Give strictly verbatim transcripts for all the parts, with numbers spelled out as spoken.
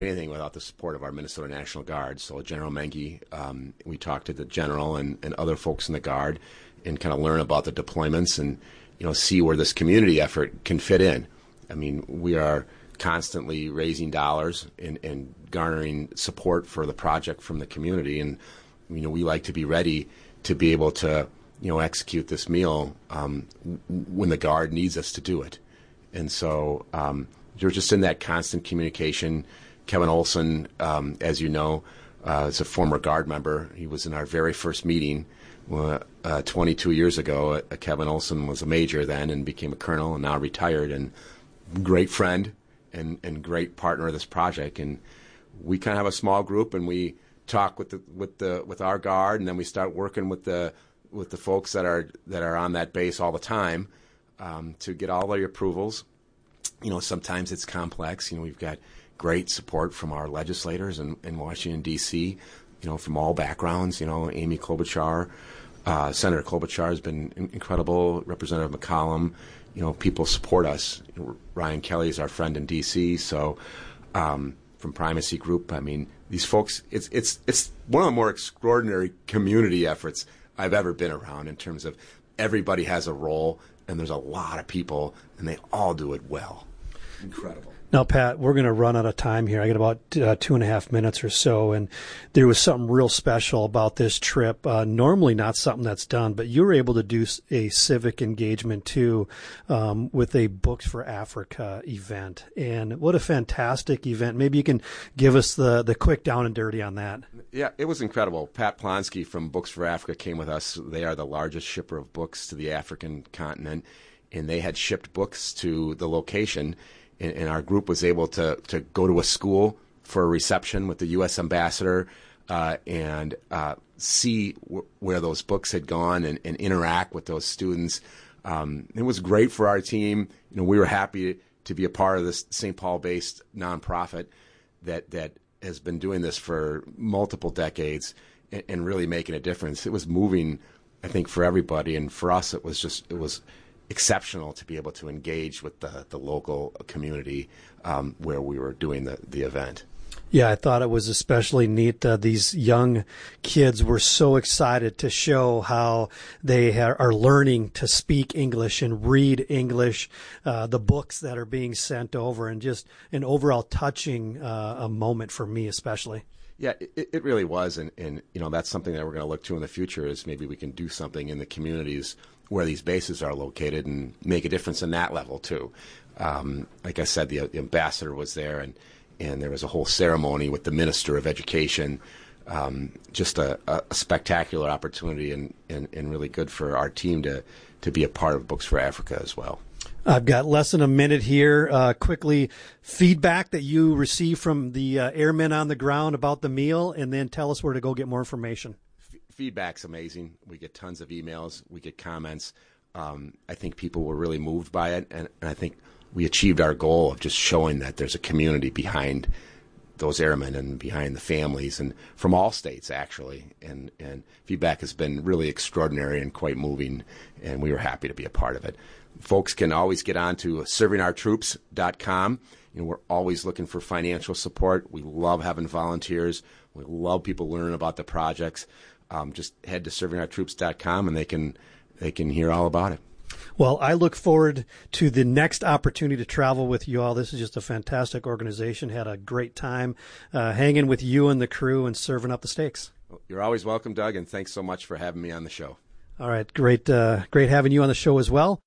anything without the support of our Minnesota National Guard. So General Menke, um, we talked to the general and, and other folks in the Guard and kind of learn about the deployments and, you know, see where this community effort can fit in. I mean, we are constantly raising dollars and, and garnering support for the project from the community. And, you know, we like to be ready to be able to, you know, execute this meal um, when the Guard needs us to do it. And so um, you're just in that constant communication. Kevin Olson, um, as you know, uh, is a former Guard member. He was in our very first meeting uh, uh, twenty-two years ago. Uh, Kevin Olson was a major then and became a colonel and now retired, and great friend and, and great partner of this project. And we kind of have a small group, and we talk with the with the with our Guard, and then we start working with the with the folks that are that are on that base all the time um, to get all the approvals. You know, sometimes it's complex. You know, we've got great support from our legislators in, in Washington, D C, you know, from all backgrounds. You know, Amy Klobuchar, uh, Senator Klobuchar has been incredible, Representative McCollum. You know, people support us. Ryan Kelly is our friend in D C, so um, from Primacy Group, I mean, these folks, it's, it's, it's one of the more extraordinary community efforts I've ever been around in terms of everybody has a role, and there's a lot of people, and they all do it well. Incredible. Now, Pat, we're going to run out of time here. I got about uh, two and a half minutes or so, and there was something real special about this trip. Uh, normally not something that's done, but you were able to do a civic engagement, too, um, with a Books for Africa event. And what a fantastic event. Maybe you can give us the, the quick down and dirty on that. Yeah, it was incredible. Pat Plonsky from Books for Africa came with us. They are the largest shipper of books to the African continent, and they had shipped books to the location. And our group was able to, to go to a school for a reception with the U S ambassador uh, and uh, see w- where those books had gone and, and interact with those students. Um, it was great for our team. You know, we were happy to be a part of this Saint Paul-based nonprofit that that has been doing this for multiple decades and, and really making a difference. It was moving, I think, for everybody, and for us, it was just it was. exceptional to be able to engage with the, the local community um, where we were doing the, the event. Yeah, I thought it was especially neat. Uh, these young kids were so excited to show how they ha- are learning to speak English and read English, uh, the books that are being sent over, and just an overall touching uh, a moment for me especially. Yeah, it, it really was, and, and you know that's something that we're going to look to in the future is maybe we can do something in the communities where these bases are located and make a difference in that level too. Um, like I said, the, the ambassador was there, and, and there was a whole ceremony with the Minister of Education. Um, just a, a spectacular opportunity, and, and, and really good for our team to, to be a part of Books for Africa as well. I've got less than a minute here. Uh, quickly, feedback that you received from the uh, airmen on the ground about the meal, and then tell us where to go get more information. Feedback's amazing. We get tons of emails. We get comments. Um, I think people were really moved by it, and, and I think we achieved our goal of just showing that there's a community behind those airmen and behind the families, and from all states, actually. And, and feedback has been really extraordinary and quite moving, and we were happy to be a part of it. Folks can always get on to serving our troops dot com. You know, we're always looking for financial support. We love having volunteers. We love people learning about the projects. Um, just head to serving our troops dot com and they can they can hear all about it. Well, I look forward to the next opportunity to travel with you all. This is just a fantastic organization. Had a great time uh, hanging with you and the crew and serving up the steaks. Well, you're always welcome, Doug, and thanks so much for having me on the show. All right, great, uh, great having you on the show as well.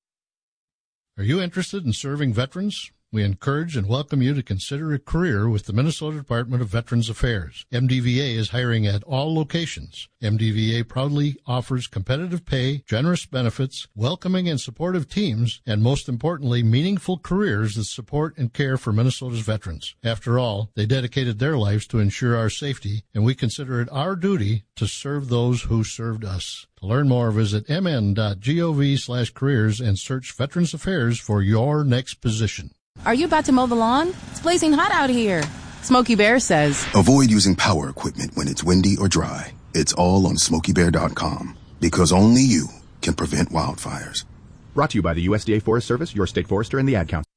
Are you interested in serving veterans? We encourage and welcome you to consider a career with the Minnesota Department of Veterans Affairs. M D V A is hiring at all locations. M D V A proudly offers competitive pay, generous benefits, welcoming and supportive teams, and most importantly, meaningful careers that support and care for Minnesota's veterans. After all, they dedicated their lives to ensure our safety, and we consider it our duty to serve those who served us. To learn more, visit mn.gov slash careers and search Veterans Affairs for your next position. Are you about to mow the lawn? It's blazing hot out here. Smokey Bear says, avoid using power equipment when it's windy or dry. It's all on smokey bear dot com, because only you can prevent wildfires. Brought to you by the U S D A Forest Service, your state forester, and the Ad Council.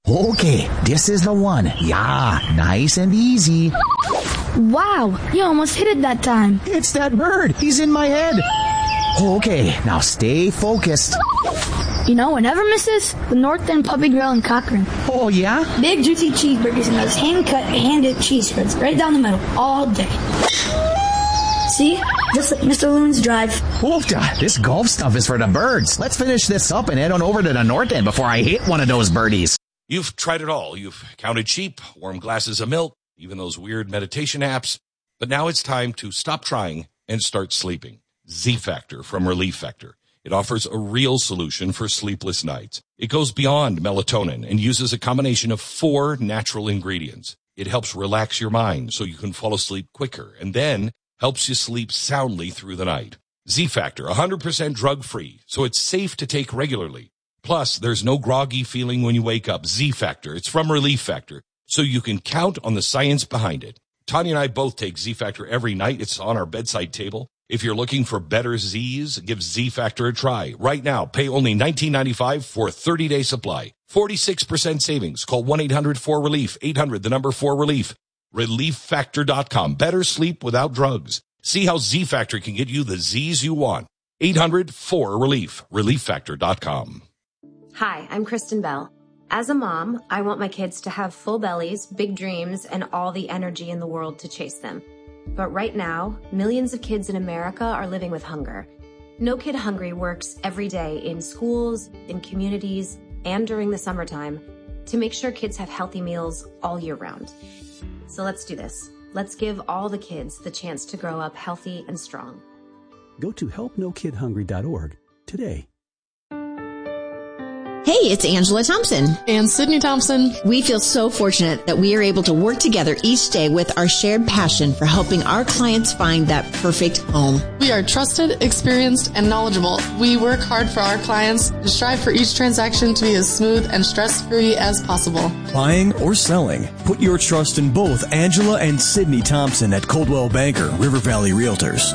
Okay, this is the one. Yeah, nice and easy. Wow, you almost hit it that time. It's that bird. He's in my head. Okay, now stay focused. You know what never misses? The North End Puppy Grill in Cochrane. Oh, yeah? Big, juicy cheeseburgers and those hand-cut, hand-dipped cheese spreads right down the middle all day. See? Just like Mister Loon's Drive. Oofda, this golf stuff is for the birds. Let's finish this up and head on over to the North End before I hit one of those birdies. You've tried it all. You've counted sheep, warm glasses of milk, even those weird meditation apps. But now it's time to stop trying and start sleeping. Z-Factor from Relief Factor. It offers a real solution for sleepless nights. It goes beyond melatonin and uses a combination of four natural ingredients. It helps relax your mind so you can fall asleep quicker and then helps you sleep soundly through the night. Z-Factor, one hundred percent drug-free, so it's safe to take regularly. Plus, there's no groggy feeling when you wake up. Z-Factor, it's from Relief Factor, so you can count on the science behind it. Tanya and I both take Z-Factor every night. It's on our bedside table. If you're looking for better Z's, give Z-Factor a try. Right now, pay only nineteen ninety-five for a thirty-day supply. forty-six percent savings. Call one eight hundred four relief, eight hundred, the number four relief. relief factor dot com. Better sleep without drugs. See how Z-Factor can get you the Z's you want. eight hundred four relief, relief factor dot com. Hi, I'm Kristen Bell. As a mom, I want my kids to have full bellies, big dreams, and all the energy in the world to chase them. But right now, millions of kids in America are living with hunger. No Kid Hungry works every day in schools, in communities, and during the summertime to make sure kids have healthy meals all year round. So let's do this. Let's give all the kids the chance to grow up healthy and strong. Go to help no kid hungry dot org today. Hey, it's Angela Thompson. And Sydney Thompson. We feel so fortunate that we are able to work together each day with our shared passion for helping our clients find that perfect home. We are trusted, experienced, and knowledgeable. We work hard for our clients to strive for each transaction to be as smooth and stress-free as possible. Buying or selling, put your trust in both Angela and Sydney Thompson at Coldwell Banker, River Valley Realtors.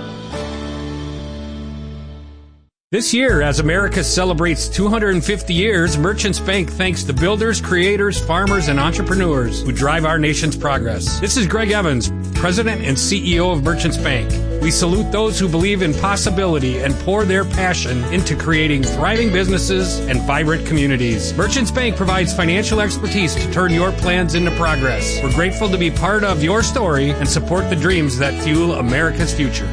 This year, as America celebrates two hundred fifty years, Merchants Bank thanks the builders, creators, farmers, and entrepreneurs who drive our nation's progress. This is Greg Evans, President and C E O of Merchants Bank. We salute those who believe in possibility and pour their passion into creating thriving businesses and vibrant communities. Merchants Bank provides financial expertise to turn your plans into progress. We're grateful to be part of your story and support the dreams that fuel America's future.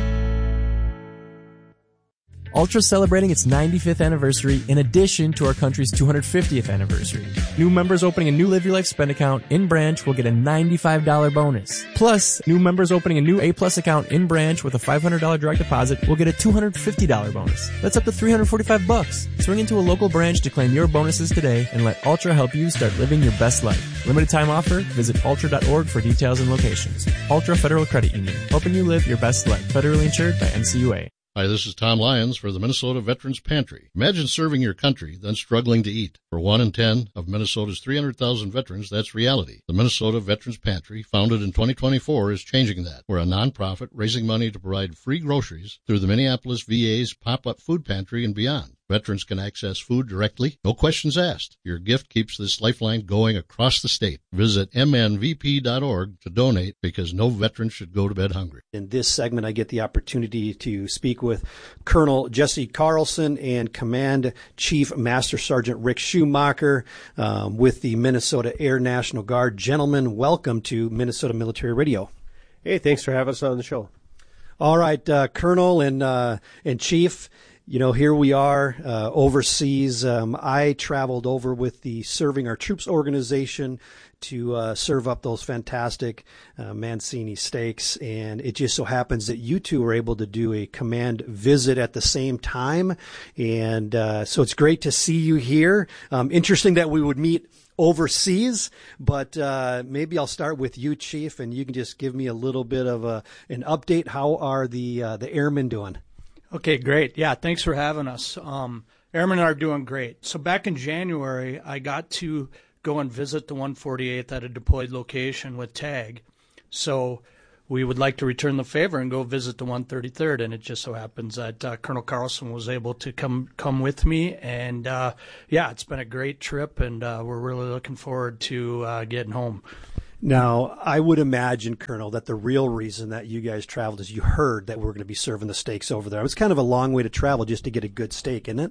Ultra celebrating its ninety-fifth anniversary in addition to our country's two hundred fiftieth anniversary. New members opening a new Live Your Life spend account in branch will get a ninety-five dollars bonus. Plus, new members opening a new A-Plus account in branch with a five hundred dollars direct deposit will get a two hundred fifty dollars bonus. That's up to three hundred forty-five bucks. Swing into a local branch to claim your bonuses today and let Ultra help you start living your best life. Limited time offer? Visit ultra dot org for details and locations. Ultra Federal Credit Union, helping you live your best life. Federally insured by N C U A. Hi, this is Tom Lyons for the Minnesota Veterans Pantry. Imagine serving your country, then struggling to eat. For one in ten of Minnesota's three hundred thousand veterans, that's reality. The Minnesota Veterans Pantry, founded in twenty twenty-four, is changing that. We're a nonprofit raising money to provide free groceries through the Minneapolis V A's pop-up food pantry and beyond. Veterans can access food directly, no questions asked. Your gift keeps this lifeline going across the state. Visit m n v p dot org to donate because no veteran should go to bed hungry. In this segment, I get the opportunity to speak with Colonel Jesse Carlson and Command Chief Master Sergeant Rick Schumacher um, with the Minnesota Air National Guard. Gentlemen, welcome to Minnesota Military Radio. Hey, thanks for having us on the show. All right, uh, Colonel and uh, and Chief. You know, here we are uh, overseas. Um, I traveled over with the Serving Our Troops organization to uh, serve up those fantastic uh, Mancini steaks. And it just so happens that you two were able to do a command visit at the same time. And uh, so it's great to see you here. Um, interesting that we would meet overseas, but uh, maybe I'll start with you, Chief, and you can just give me a little bit of a, an update. How are the uh, the airmen doing? Okay, great. Yeah, thanks for having us. Um, airmen are doing great. So back in January, I got to go and visit the one forty-eighth at a deployed location with TAG. So we would like to return the favor and go visit the one thirty-third. And it just so happens that uh, Colonel Carlson was able to come come with me. And, uh, yeah, it's been a great trip, and uh, we're really looking forward to uh, getting home. Now, I would imagine, Colonel, that the real reason that you guys traveled is you heard that we're going to be serving the steaks over there. It was kind of a long way to travel just to get a good steak, isn't it?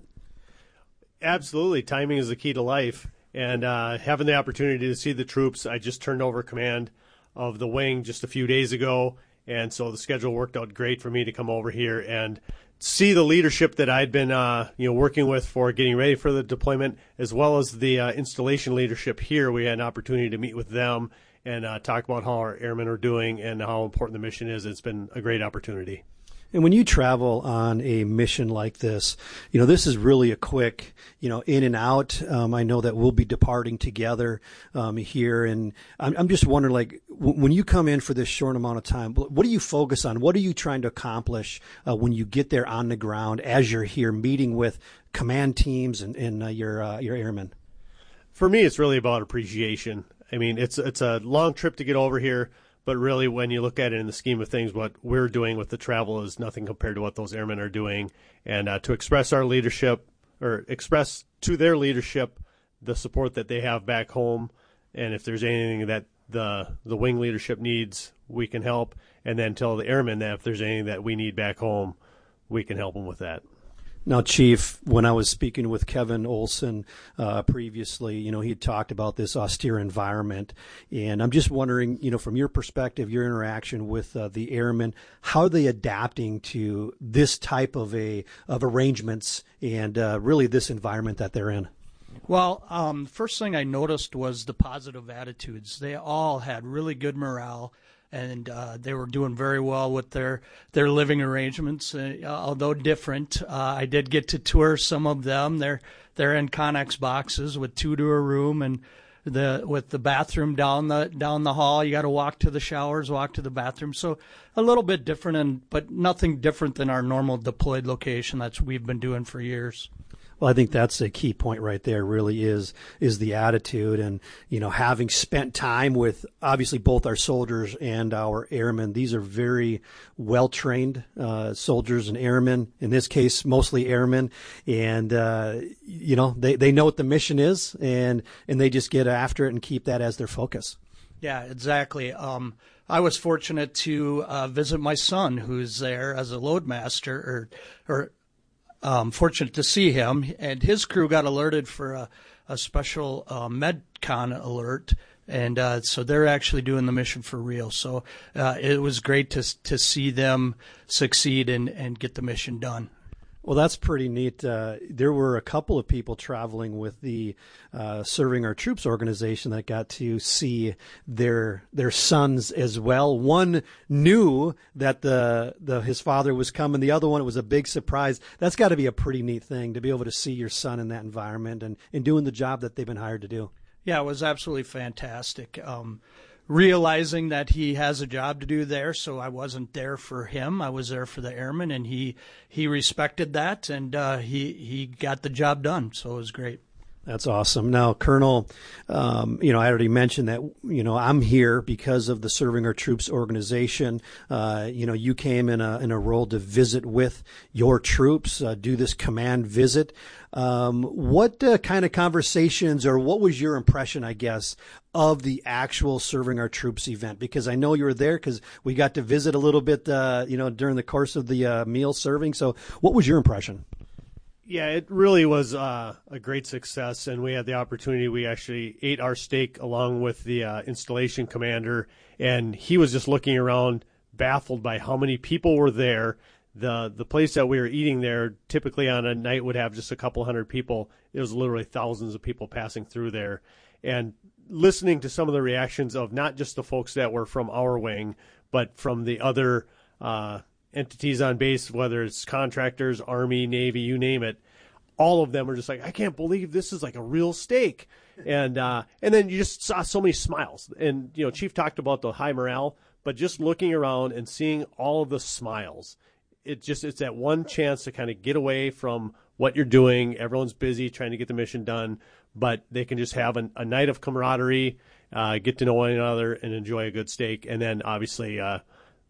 Absolutely. Timing is the key to life. And uh, having the opportunity to see the troops, I just turned over command of the wing just a few days ago, and so the schedule worked out great for me to come over here and see the leadership that I'd been uh, you know, working with for getting ready for the deployment, as well as the uh, installation leadership here. We had an opportunity to meet with them and uh, talk about how our airmen are doing and how important the mission is. It's been a great opportunity. And when you travel on a mission like this, you know, this is really a quick, you know, in and out. Um, I know that we'll be departing together um, here. And I'm, I'm just wondering, like, w- when you come in for this short amount of time, what do you focus on? What are you trying to accomplish uh, when you get there on the ground as you're here meeting with command teams and, and uh, your uh, your airmen? For me, it's really about appreciation. I mean, it's it's a long trip to get over here. But really, when you look at it in the scheme of things, what we're doing with the travel is nothing compared to what those airmen are doing. And uh, to express our leadership, or express to their leadership the support that they have back home, and if there's anything that the the wing leadership needs, we can help. And then tell the airmen that if there's anything that we need back home, we can help them with that. Now, Chief, when I was speaking with Kevin Olson uh, previously, you know, he had talked about this austere environment. And I'm just wondering, you know, from your perspective, your interaction with uh, the airmen, how are they adapting to this type of a of arrangements and uh, really this environment that they're in? Well, um, first thing I noticed was the positive attitudes. They all had really good morale. And uh, they were doing very well with their, their living arrangements, uh, although different. Uh, I did get to tour some of them. They're they're in Connex boxes with two to a room, and the with the bathroom down the down the hall. You got to walk to the showers, walk to the bathroom. So a little bit different, and but nothing different than our normal deployed location that's we've been doing for years. Well, I think that's a key point right there, really is is the attitude. And, you know, having spent time with obviously both our soldiers and our airmen, these are very well-trained uh, soldiers and airmen, in this case, mostly airmen. And, uh, you know, they, they know what the mission is, and, and they just get after it and keep that as their focus. Yeah, exactly. Um, I was fortunate to uh, visit my son, who's there as a loadmaster, or or Um, fortunate to see him, and his crew got alerted for a, a special uh, MedCon alert, and uh, so they're actually doing the mission for real. So uh, it was great to to see them succeed and, and get the mission done. Well, that's pretty neat. Uh, there were a couple of people traveling with the uh, Serving Our Troops organization that got to see their their sons as well. One knew that the the his father was coming. The other one, it was a big surprise. That's got to be a pretty neat thing to be able to see your son in that environment and, and doing the job that they've been hired to do. Yeah, it was absolutely fantastic. Um, realizing that he has a job to do there, so I wasn't there for him. I was there for the airmen, and he he respected that, and uh, he he got the job done. So it was great. That's awesome. Now, Colonel, um, you know, I already mentioned that, you know, I'm here because of the Serving Our Troops organization. Uh, you know, you came in a in a role to visit with your troops, uh, do this command visit. Um, what uh, kind of conversations, or what was your impression, I guess, of the actual Serving Our Troops event? Because I know you were there because we got to visit a little bit, uh, you know, during the course of the uh, meal serving. So what was your impression? Yeah, it really was uh, a great success, and we had the opportunity. We actually ate our steak along with the uh, installation commander, and he was just looking around, baffled by how many people were there. The the place that we were eating there, typically on a night, would have just a couple hundred people. It was literally thousands of people passing through there. And listening to some of the reactions of not just the folks that were from our wing, but from the other uh entities on base, whether it's contractors, Army, Navy, you name it, all of them are just like, I can't believe this is like a real steak. And uh, and then you just saw so many smiles. And, you know, Chief talked about the high morale, but just looking around and seeing all of the smiles, it just it's that one chance to kind of get away from what you're doing. Everyone's busy trying to get the mission done, but they can just have an, a night of camaraderie, uh, get to know one another, and enjoy a good steak. And then, obviously, uh,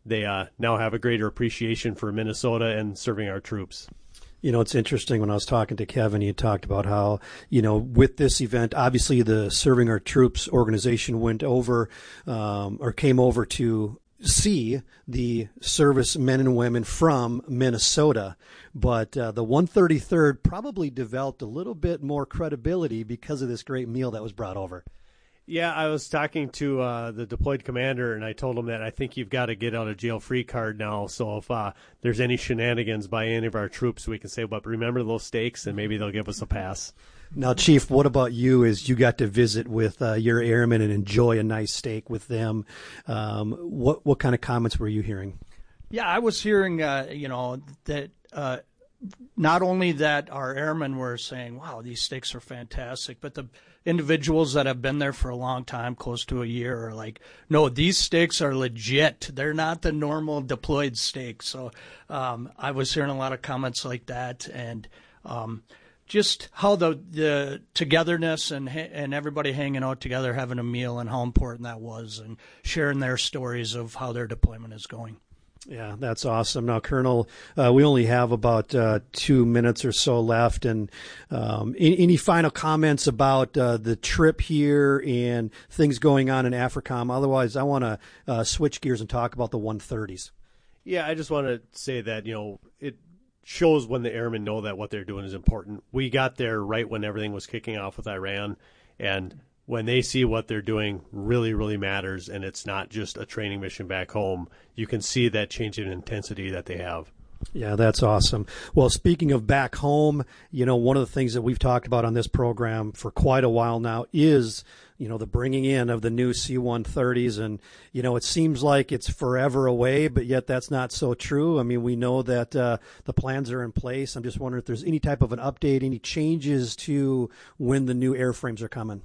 they uh, now have a greater appreciation for Minnesota and serving our troops. You know, it's interesting when I was talking to Kevin, he talked about how, you know, with this event, obviously the Serving Our Troops organization went over um, or came over to see the service men and women from Minnesota. But uh, the one thirty-third probably developed a little bit more credibility because of this great meal that was brought over. Yeah, I was talking to uh, the deployed commander, and I told him that I think you've got to get out of jail free card now. So if uh, there's any shenanigans by any of our troops, we can say, but remember those steaks, and maybe they'll give us a pass. Now, Chief, what about you as you got to visit with uh, your airmen and enjoy a nice steak with them? Um, what, what kind of comments were you hearing? Yeah, I was hearing, uh, you know, that uh, not only that our airmen were saying, wow, these steaks are fantastic, but the individuals that have been there for a long time, close to a year, are like, no, these steaks are legit. They're not the normal deployed steaks. So um, I was hearing a lot of comments like that, and um, just how the, the togetherness and and everybody hanging out together, having a meal, and how important that was, and sharing their stories of how their deployment is going. Yeah, that's awesome. Now, Colonel, uh, we only have about uh, two minutes or so left. And um, any, any final comments about uh, the trip here and things going on in AFRICOM? Otherwise, I want to uh, switch gears and talk about the one thirties. Yeah, I just want to say that, you know, it shows when the airmen know that what they're doing is important. We got there right when everything was kicking off with Iran, and when they see what they're doing really, really matters, and it's not just a training mission back home, you can see that change in intensity that they have. Yeah, that's awesome. Well, speaking of back home, you know, one of the things that we've talked about on this program for quite a while now is, you know, the bringing in of the new C one thirties. And, you know, it seems like it's forever away, but yet that's not so true. I mean, we know that uh, the plans are in place. I'm just wondering if there's any type of an update, any changes to when the new airframes are coming.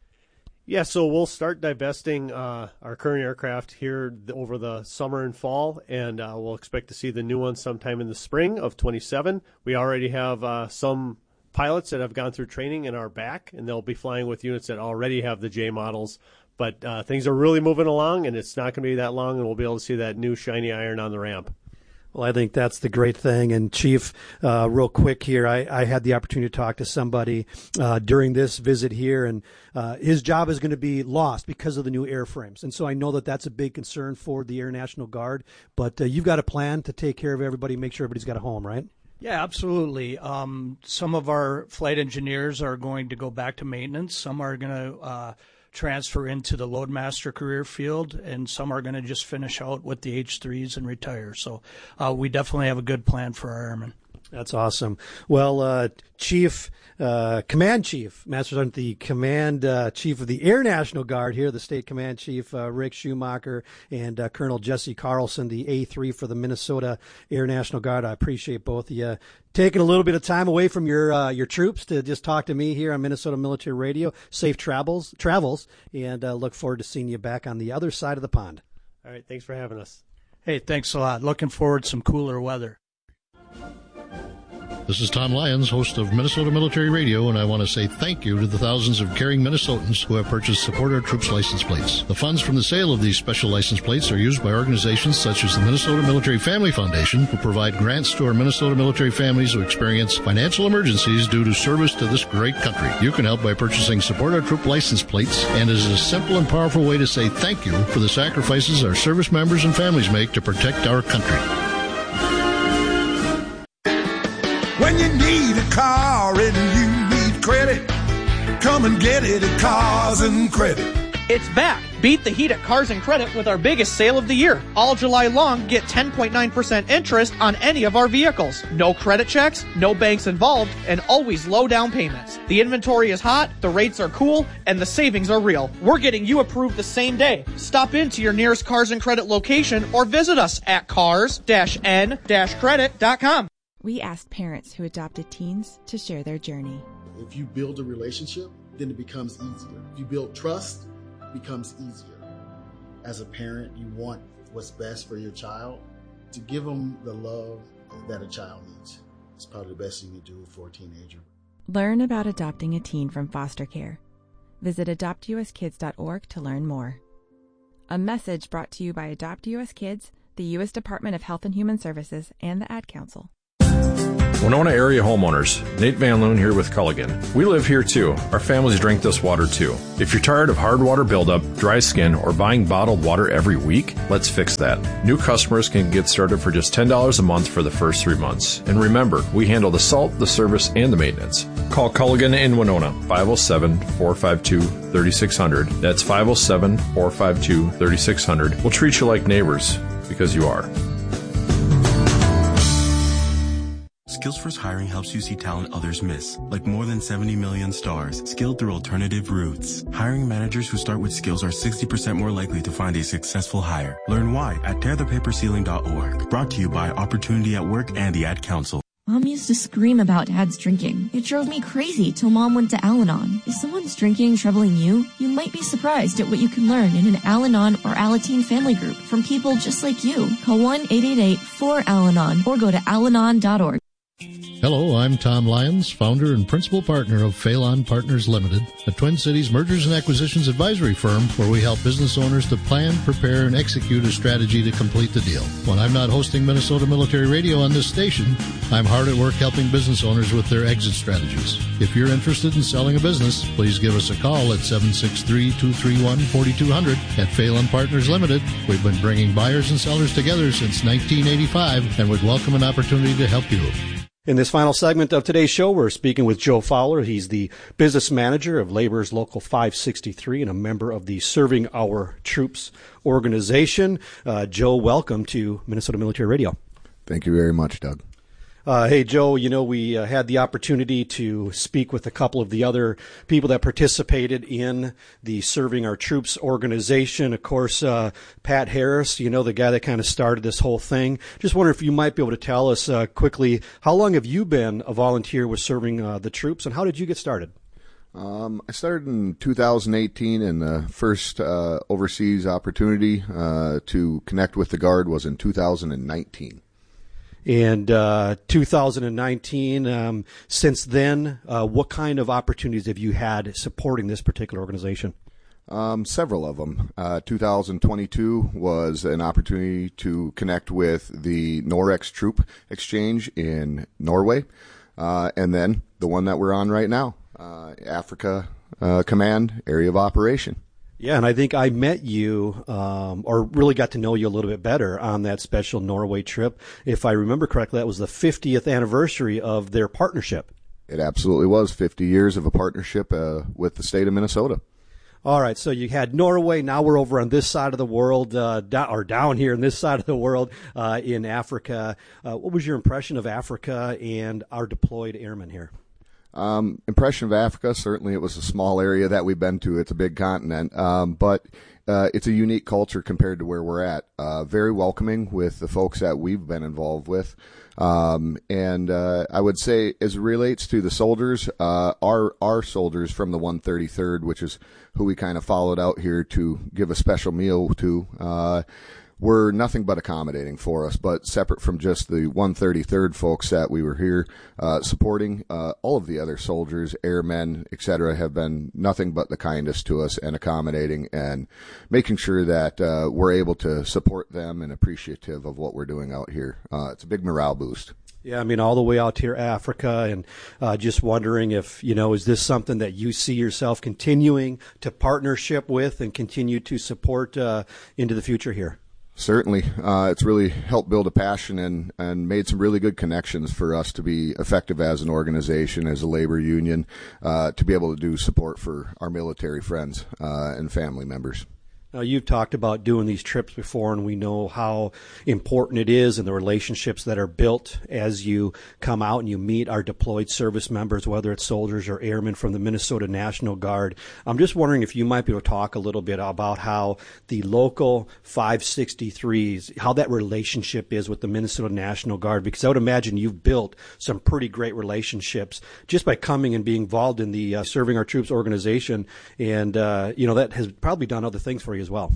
Yeah, so we'll start divesting uh, our current aircraft here over the summer and fall, and uh, we'll expect to see the new ones sometime in the spring of twenty-seven. We already have uh, some pilots that have gone through training and are back, and they'll be flying with units that already have the J models. But uh, things are really moving along, and it's not going to be that long, and we'll be able to see that new shiny iron on the ramp. Well, I think that's the great thing. And Chief, uh, real quick here, I, I had the opportunity to talk to somebody uh, during this visit here, and uh, his job is going to be lost because of the new airframes. And so I know that that's a big concern for the Air National Guard, but uh, you've got a plan to take care of everybody, make sure everybody's got a home, right? Yeah, absolutely. Um, some of our flight engineers are going to go back to maintenance. Some are going to uh, transfer into the Loadmaster career field, and some are going to just finish out with the H threes and retire. So uh, we definitely have a good plan for our airmen. That's awesome. Well, uh, Chief, uh, Command Chief, Master Sergeant, the Command uh, Chief of the Air National Guard here, the State Command Chief, uh, Rick Schumacher, and uh, Colonel Jesse Carlson, the A three for the Minnesota Air National Guard. I appreciate both of you taking a little bit of time away from your uh, your troops to just talk to me here on Minnesota Military Radio. Safe travels, travels, and uh, look forward to seeing you back on the other side of the pond. All right, thanks for having us. Hey, thanks a lot. Looking forward to some cooler weather. This is Tom Lyons, host of Minnesota Military Radio, and I want to say thank you to the thousands of caring Minnesotans who have purchased Support Our Troops license plates. The funds from the sale of these special license plates are used by organizations such as the Minnesota Military Family Foundation, who provide grants to our Minnesota military families who experience financial emergencies due to service to this great country. You can help by purchasing Support Our Troop license plates, and it is a simple and powerful way to say thank you for the sacrifices our service members and families make to protect our country. When you need a car and you need credit, come and get it at Cars and Credit. It's back. Beat the heat at Cars and Credit with our biggest sale of the year. All July long, get ten point nine percent interest on any of our vehicles. No credit checks, no banks involved, and always low down payments. The inventory is hot, the rates are cool, and the savings are real. We're getting you approved the same day. Stop into your nearest Cars and Credit location or visit us at cars dash n dash credit dot com. We asked parents who adopted teens to share their journey. If you build a relationship, then it becomes easier. If you build trust, it becomes easier. As a parent, you want what's best for your child. To give them the love that a child needs. It's probably the best you can do for a teenager. Learn about adopting a teen from foster care. Visit adopt u s kids dot org to learn more. A message brought to you by Adopt U S Kids, the U S Department of Health and Human Services, and the Ad Council. Winona area homeowners, Nate Van Loon here with Culligan. We live here too. Our families drink this water too. If you're tired of hard water buildup, dry skin, or buying bottled water every week, let's fix that. New customers can get started for just ten dollars a month for the first three months. And remember, we handle the salt, the service, and the maintenance. Call Culligan in Winona, five oh seven, four five two, three six zero zero. That's five oh seven, four five two, three six zero zero. We'll treat you like neighbors, because you are. SkillsFirst Hiring helps you see talent others miss, like more than seventy million stars, skilled through alternative routes. Hiring managers who start with skills are sixty percent more likely to find a successful hire. Learn why at tear the paper ceiling dot org. Brought to you by Opportunity at Work and the Ad Council. Mom used to scream about Dad's drinking. It drove me crazy till Mom went to Al-Anon. If someone's drinking troubling you, you might be surprised at what you can learn in an Al-Anon or Alateen family group from people just like you. Call one eight eight eight four Al-Anon or go to al anon dot org. Hello, I'm Tom Lyons, founder and principal partner of Phelan Partners Limited, a Twin Cities mergers and acquisitions advisory firm where we help business owners to plan, prepare, and execute a strategy to complete the deal. When I'm not hosting Minnesota Military Radio on this station, I'm hard at work helping business owners with their exit strategies. If you're interested in selling a business, please give us a call at seven six three, two three one, four two zero zero. At Phelan Partners Limited, we've been bringing buyers and sellers together since nineteen eighty-five and would welcome an opportunity to help you. In this final segment of today's show, we're speaking with Joe Fowler. He's the business manager of Laborers Local five sixty-three and a member of the Serving Our Troops organization. Uh, Joe, welcome to Minnesota Military Radio. Thank you very much, Doug. Uh, hey, Joe, you know, we uh, had the opportunity to speak with a couple of the other people that participated in the Serving Our Troops organization. Of course, uh, Pat Harris, you know, the guy that kind of started this whole thing. Just wonder if you might be able to tell us uh, quickly, how long have you been a volunteer with Serving uh, the Troops, and how did you get started? Um, I started in two thousand eighteen, and the first uh, overseas opportunity uh, to connect with the Guard was in two thousand nineteen. And uh, two thousand nineteen, um, since then, uh, what kind of opportunities have you had supporting this particular organization? Um, several of them. Uh, two thousand twenty-two was an opportunity to connect with the Norex Troop Exchange in Norway. Uh, and then the one that we're on right now, uh, Africa uh, Command Area of Operation. Yeah, and I think I met you, um, or really got to know you a little bit better on that special Norway trip. If I remember correctly, that was the fiftieth anniversary of their partnership. It absolutely was fifty years of a partnership uh, with the state of Minnesota. All right, so you had Norway. Now we're over on this side of the world, uh, down, or down here in this side of the world uh, in Africa. Uh, what was your impression of Africa and our deployed airmen here? Um, impression of Africa, certainly it was a small area that we've been to. It's a big continent, um, but uh, it's a unique culture compared to where we're at. Uh, very welcoming with the folks that we've been involved with. Um, and uh, I would say as it relates to the soldiers, uh, our our soldiers from the one thirty-third, which is who we kind of followed out here to give a special meal to, uh, were nothing but accommodating for us, but separate from just the one thirty-third folks that we were here uh, supporting, uh, all of the other soldiers, airmen, et cetera, have been nothing but the kindest to us and accommodating and making sure that uh, we're able to support them and appreciative of what we're doing out here. Uh, it's a big morale boost. Yeah, I mean, all the way out here, Africa, and uh, just wondering if, you know, is this something that you see yourself continuing to partnership with and continue to support uh, into the future here? Certainly. Uh, it's really helped build a passion and, and made some really good connections for us to be effective as an organization, as a labor union, uh, to be able to do support for our military friends uh, and family members. Now, you've talked about doing these trips before, and we know how important it is and the relationships that are built as you come out and you meet our deployed service members, whether it's soldiers or airmen from the Minnesota National Guard. I'm just wondering if you might be able to talk a little bit about how the local five sixty-threes, how that relationship is with the Minnesota National Guard, because I would imagine you've built some pretty great relationships just by coming and being involved in the uh, Serving Our Troops organization, and uh, you know that has probably done other things for you as well.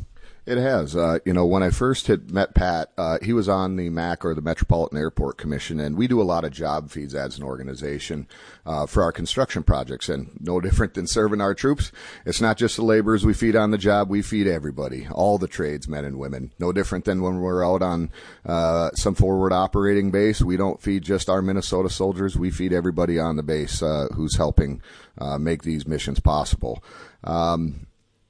It has. Uh, you know, when I first had met Pat, uh, he was on the M A C, or the Metropolitan Airport Commission, and we do a lot of job feeds as an organization uh, for our construction projects. And no different than serving our troops, it's not just the laborers we feed on the job, we feed everybody, all the trades, men and women. No different than when we're out on uh, some forward operating base. We don't feed just our Minnesota soldiers, we feed everybody on the base uh, who's helping uh, make these missions possible. Um,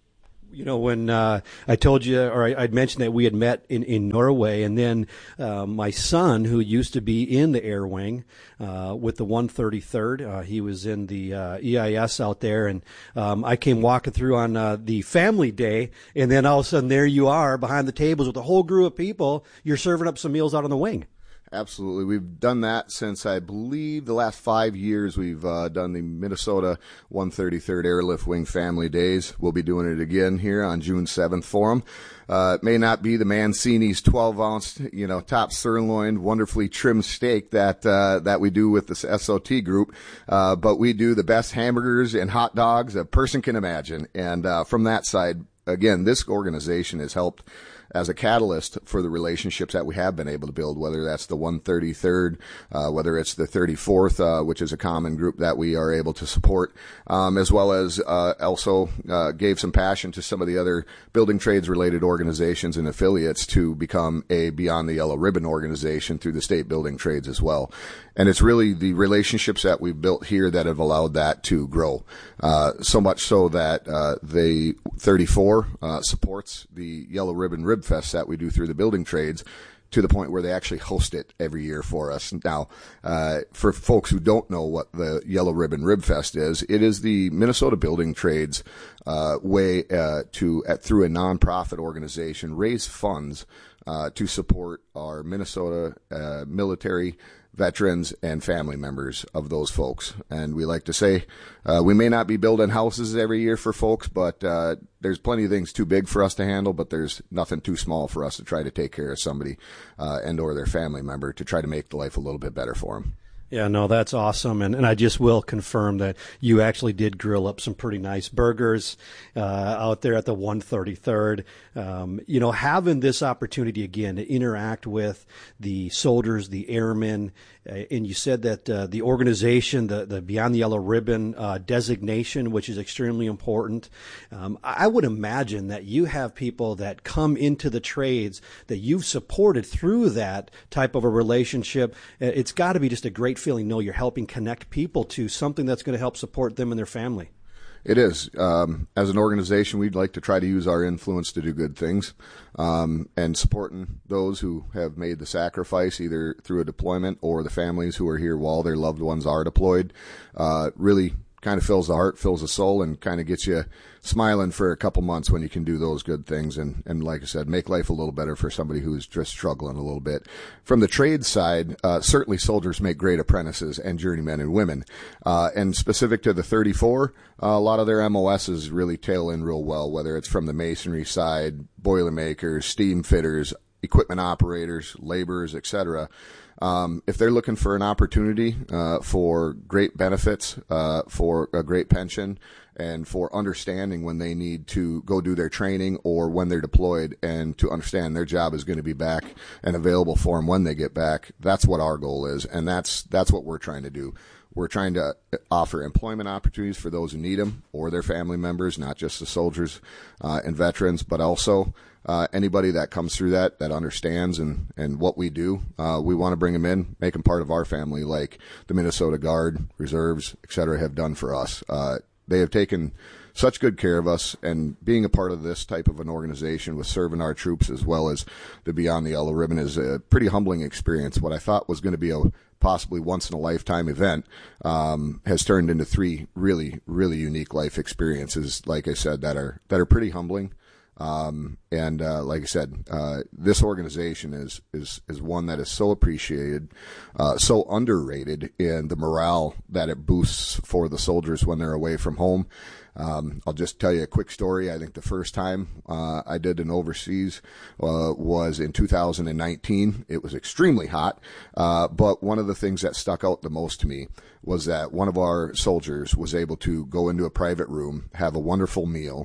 You know, when uh, I told you, or I, I'd mentioned that we had met in, in Norway, and then uh, my son, who used to be in the Air Wing uh, with the one thirty-third, uh, he was in the uh, E I S out there, and um, I came walking through on uh, the family day, and then all of a sudden there you are behind the tables with a whole group of people. You're serving up some meals out on the wing. Absolutely. We've done that since, I believe, the last five years. We've uh, done the Minnesota one thirty-third Airlift Wing Family Days. We'll be doing it again here on June seventh for them. Uh, it may not be the Mancini's twelve ounce, you know, top sirloin, wonderfully trimmed steak that uh, that we do with the S O T group, uh, but we do the best hamburgers and hot dogs a person can imagine. And uh, from that side, again, this organization has helped as a catalyst for the relationships that we have been able to build, whether that's the one thirty-third, uh, whether it's the thirty-fourth, uh, which is a common group that we are able to support, um, as well as uh, also uh, gave some passion to some of the other building trades related organizations and affiliates to become a Beyond the Yellow Ribbon organization through the state building trades as well. And it's really the relationships that we've built here that have allowed that to grow. Uh, so much so that uh, the thirty-four uh, supports the Yellow Ribbon Rib Fest that we do through the building trades, to the point where they actually host it every year for us. Now, uh, for folks who don't know what the Yellow Ribbon Rib Fest is, it is the Minnesota Building Trades uh, way uh, to, at, through a nonprofit organization, raise funds uh, to support our Minnesota uh, military veterans and family members of those folks. And we like to say uh, we may not be building houses every year for folks, but uh, there's plenty of things too big for us to handle, but there's nothing too small for us to try to take care of somebody uh, and or their family member to try to make the life a little bit better for them. Yeah, no, that's awesome. And, and I just will confirm that you actually did grill up some pretty nice burgers uh, out there at the one thirty-third. Um, you know, having this opportunity again to interact with the soldiers, the airmen, uh, and you said that uh, the organization, the, the Beyond the Yellow Ribbon uh, designation, which is extremely important. Um, I would imagine that you have people that come into the trades that you've supported through that type of a relationship. It's got to be just a great feeling, know you're helping connect people to something that's going to help support them and their family. It is. Um, as an organization, we'd like to try to use our influence to do good things, um, and supporting those who have made the sacrifice either through a deployment or the families who are here while their loved ones are deployed, uh, really kind of fills the heart, fills the soul, and kind of gets you smiling for a couple months when you can do those good things. And, and like I said, make life a little better for somebody who's just struggling a little bit. From the trade side, uh, certainly soldiers make great apprentices and journeymen and women. Uh, and specific to the thirty-four, uh, a lot of their M O Ss really tail in real well, whether it's from the masonry side, boilermakers, steam fitters, equipment operators, laborers, et cetera. Um, if they're looking for an opportunity uh, for great benefits, uh, for a great pension, and for understanding when they need to go do their training or when they're deployed, and to understand their job is going to be back and available for them when they get back, that's what our goal is, and that's that's what we're trying to do. We're trying to offer employment opportunities for those who need them or their family members, not just the soldiers uh, and veterans, but also uh, anybody that comes through that, that understands and, and what we do. Uh, we want to bring them in, make them part of our family, like the Minnesota Guard, Reserves, et cetera, have done for us. Uh, they have taken such good care of us, and being a part of this type of an organization with serving our troops as well as the Beyond the Yellow Ribbon is a pretty humbling experience. What I thought was going to be a possibly once-in-a-lifetime event um, has turned into three really, really unique life experiences, like I said, that are that are pretty humbling. Um, and uh, like I said, uh, this organization is, is, is one that is so appreciated, uh, so underrated in the morale that it boosts for the soldiers when they're away from home. Um, I'll just tell you a quick story. I think the first time uh, I did an overseas uh, was in two thousand nineteen. It was extremely hot, uh, but one of the things that stuck out the most to me was that one of our soldiers was able to go into a private room, have a wonderful meal,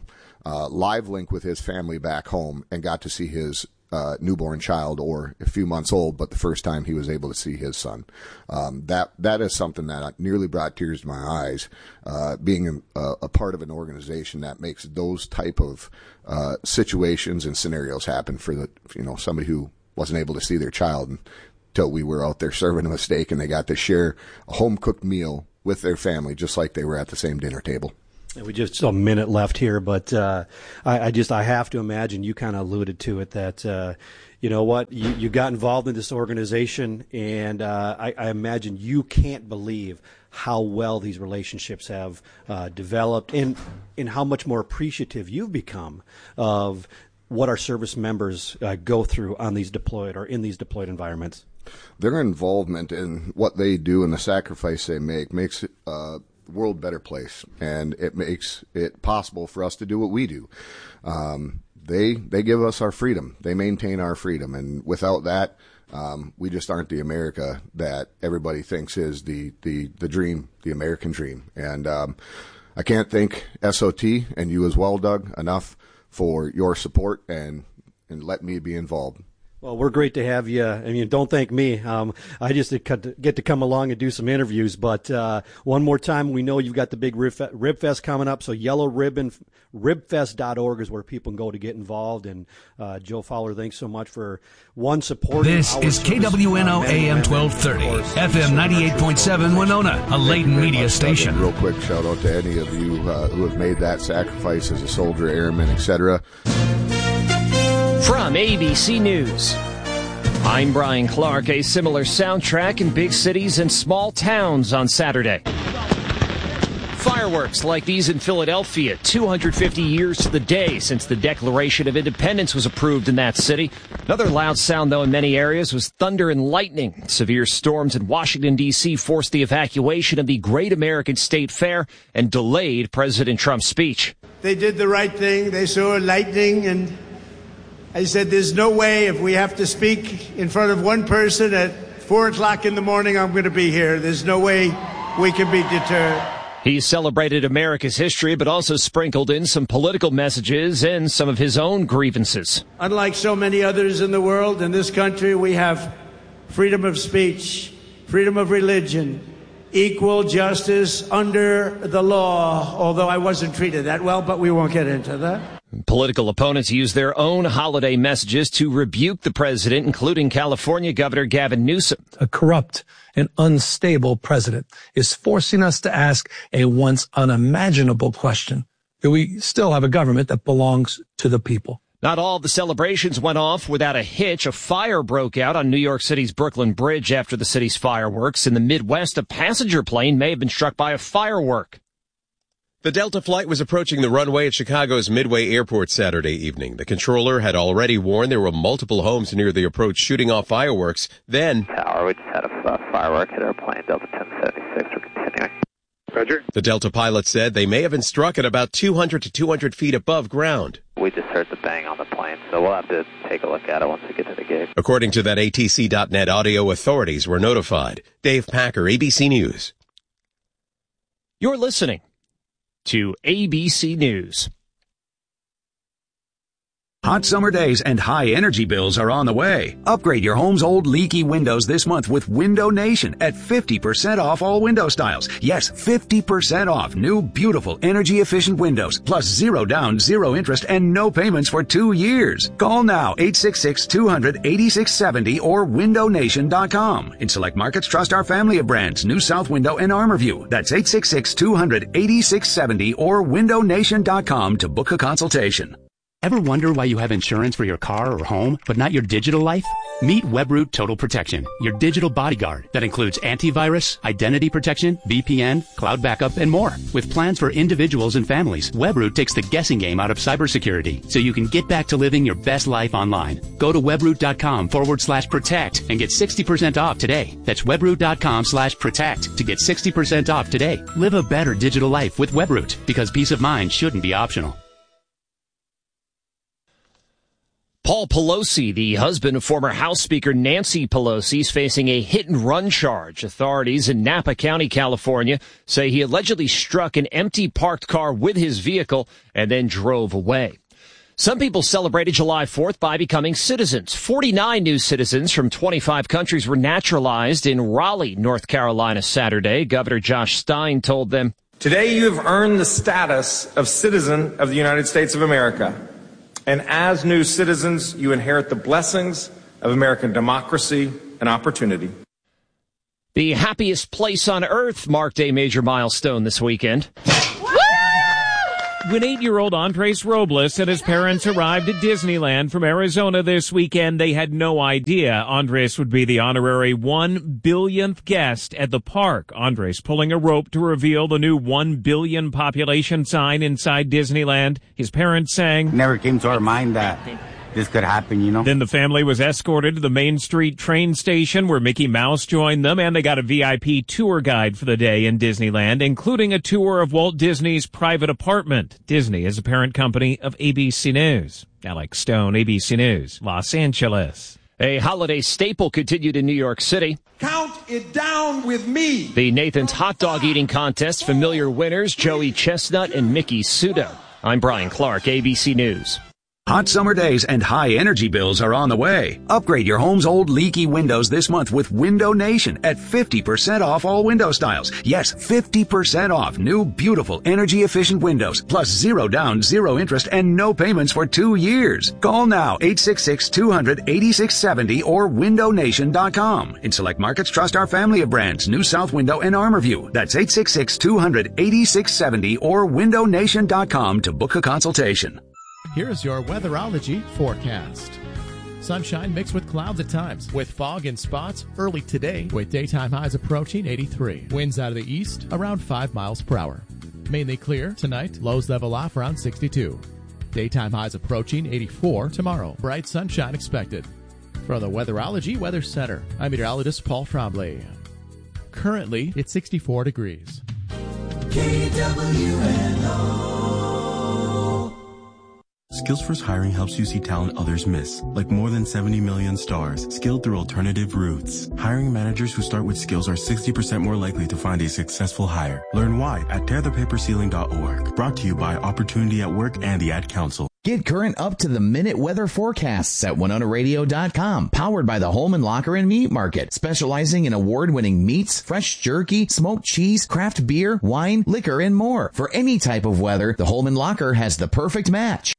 uh, live link with his family back home and got to see his uh, newborn child, or a few months old, but the first time he was able to see his son. Um, that that is something that nearly brought tears to my eyes, uh, being a, a part of an organization that makes those type of uh, situations and scenarios happen for the, you know, somebody who wasn't able to see their child until we were out there serving them a steak, and they got to share a home-cooked meal with their family, just like they were at the same dinner table. We just a minute left here, but uh, I, I just I have to imagine, you kind of alluded to it, that uh, you know what, you, you got involved in this organization, and uh, I, I imagine you can't believe how well these relationships have uh, developed, and and how much more appreciative you've become of what our service members uh, go through on these deployed or in these deployed environments. Their involvement in what they do and the sacrifice they make makes it uh, the world a better place, and it makes it possible for us to do what we do. Um, they they give us our freedom. They maintain our freedom, and without that, um, we just aren't the America that everybody thinks is the, the, the dream, the American dream. And um, I can't thank S O T and you as well, Doug, enough for your support and, and let me be involved. Well, we're great to have you. I mean, don't thank me. Um, I just get to come along and do some interviews. But uh, one more time, we know you've got the big Rib, Fe- Rib Fest coming up. So yellow ribbon rib fest dot org is where people can go to get involved. And uh, Joe Fowler, thanks so much for one supporting. This is K W N O A M twelve thirty, F M ninety-eight point seven Winona, a Layton media station. Real quick shout out to any of you uh, who have made that sacrifice as a soldier, airman, et cetera. From A B C News, I'm Brian Clark. A similar soundtrack in big cities and small towns on Saturday. Fireworks like these in Philadelphia, two hundred fifty years to the day since the Declaration of Independence was approved in that city. Another loud sound, though, in many areas was thunder and lightning. Severe storms in Washington, D C forced the evacuation of the Great American State Fair and delayed President Trump's speech. They did the right thing. They saw lightning, and I said, there's no way if we have to speak in front of one person at four o'clock in the morning, I'm going to be here. There's no way we can be deterred. He celebrated America's history, but also sprinkled in some political messages and some of his own grievances. Unlike so many others in the world, in this country, we have freedom of speech, freedom of religion, equal justice under the law, although I wasn't treated that well, but we won't get into that. Political opponents use their own holiday messages to rebuke the president, including California Governor Gavin Newsom. A corrupt and unstable president is forcing us to ask a once unimaginable question. Do we still have a government that belongs to the people? Not all of the celebrations went off without a hitch. A fire broke out on New York City's Brooklyn Bridge after the city's fireworks. In the Midwest, a passenger plane may have been struck by a firework. The Delta flight was approaching the runway at Chicago's Midway Airport Saturday evening. The controller had already warned there were multiple homes near the approach shooting off fireworks. Then, Tower, we just had a uh, firework hit our plane, Delta ten seventy-six. We're continuing. Roger. The Delta pilot said they may have been struck at about two hundred to two hundred feet above ground. We just heard the bang on the plane, so we'll have to take a look at it once we get to the gate. According to that A T C dot net audio, authorities were notified. Dave Packer, A B C News. You're listening to A B C News. Hot summer days and high energy bills are on the way. Upgrade your home's old leaky windows this month with Window Nation at fifty percent off all window styles. Yes, fifty percent off new, beautiful, energy-efficient windows, plus zero down, zero interest, and no payments for two years. Call now, eight six six, two hundred, eighty-six seventy or window nation dot com. In select markets, trust our family of brands, New South Window and ArmorView. That's eight six six, two hundred, eighty-six seventy or window nation dot com to book a consultation. Ever wonder why you have insurance for your car or home, but not your digital life? Meet Webroot Total Protection, your digital bodyguard that includes antivirus, identity protection, V P N, cloud backup, and more. With plans for individuals and families, Webroot takes the guessing game out of cybersecurity so you can get back to living your best life online. Go to webroot.com forward slash protect and get sixty percent off today. That's webroot.com slash protect to get sixty percent off today. Live a better digital life with Webroot, because peace of mind shouldn't be optional. Paul Pelosi, the husband of former House Speaker Nancy Pelosi, is facing a hit-and-run charge. Authorities in Napa County, California, say he allegedly struck an empty parked car with his vehicle and then drove away. Some people celebrated July fourth by becoming citizens. forty-nine new citizens from twenty-five countries were naturalized in Raleigh, North Carolina, Saturday. Governor Josh Stein told them, "Today you have earned the status of citizen of the United States of America. And as new citizens, you inherit the blessings of American democracy and opportunity." The happiest place on earth marked a major milestone this weekend. When eight-year-old Andres Robles and his parents arrived at Disneyland from Arizona this weekend, they had no idea Andres would be the honorary one billionth guest at the park. Andres pulling a rope to reveal the new one billion population sign inside Disneyland. His parents saying, "Never came to our mind that this could happen, you know." Then the family was escorted to the Main Street train station where Mickey Mouse joined them, and they got a V I P tour guide for the day in Disneyland, including a tour of Walt Disney's private apartment. Disney is a parent company of A B C News. Alex Stone, A B C News, Los Angeles. A holiday staple continued in New York City. Count it down with me. The Nathan's Hot Dog Eating Contest familiar winners, Joey Chestnut and Mickey Suda. I'm Brian Clark, A B C News. Hot summer days and high energy bills are on the way. Upgrade your home's old leaky windows this month with Window Nation at fifty percent off all window styles. Yes, fifty percent off new, beautiful, energy-efficient windows, plus zero down, zero interest, and no payments for two years. Call now, eight six six, two hundred, eighty-six seventy or window nation dot com. In select markets, trust our family of brands, New South Window and Armorview. That's eight six six, two hundred, eighty-six seventy or window nation dot com to book a consultation. Here's your weatherology forecast. Sunshine mixed with clouds at times, with fog in spots early today, with daytime highs approaching eighty-three. Winds out of the east around five miles per hour. Mainly clear tonight, lows level off around sixty-two. Daytime highs approaching eighty-four tomorrow. Bright sunshine expected. From the Weatherology Weather Center, I'm meteorologist Paul Trombley. Currently, it's sixty-four degrees. K W N O. Skillsforce Hiring helps you see talent others miss, like more than seventy million stars, skilled through alternative routes. Hiring managers who start with skills are sixty percent more likely to find a successful hire. Learn why at tear the paper ceiling dot org. Brought to you by Opportunity at Work and the Ad Council. Get current up-to-the-minute weather forecasts at winona radio dot com. Powered by the Holman Locker and Meat Market, specializing in award-winning meats, fresh jerky, smoked cheese, craft beer, wine, liquor, and more. For any type of weather, the Holman Locker has the perfect match.